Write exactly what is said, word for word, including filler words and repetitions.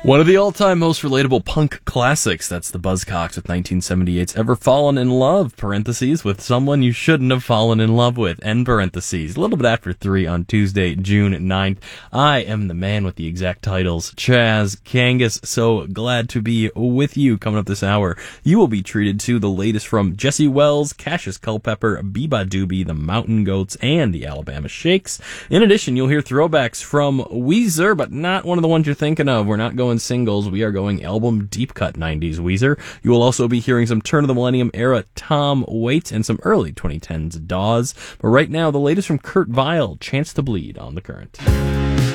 One of the all-time most relatable punk classics, that's the Buzzcocks with nineteen seventy-eight's Ever Fallen in Love, parentheses, with someone you shouldn't have fallen in love with, end parentheses. A little bit after three on Tuesday, June ninth. I am the man with the exact titles, Chaz Kangas. So glad to be with you. Coming up this hour, you will be treated to the latest from Jesse Wells, Cassius Culpepper, Biba Doobie, the Mountain Goats, and the Alabama Shakes. In addition, you'll hear throwbacks from Weezer, but not one of the ones you're thinking of. We're not going singles, we are going album deep cut nineties Weezer. You will also be hearing some turn of the millennium era Tom Waits and some early twenty tens Dawes. But right now, the latest from Kurt Vile, Chance to Bleed on The Current.